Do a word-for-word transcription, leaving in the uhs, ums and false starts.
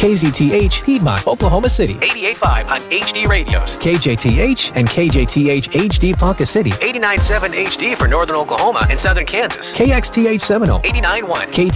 K Z T H, Piedmont, Oklahoma City. eighty-eight point five on H D Radios. K J T H and K J T H H D Ponca City. eighty-nine point seven H D for Northern Oklahoma and Southern Kansas. K X T H Seminole. eighty-nine point one. K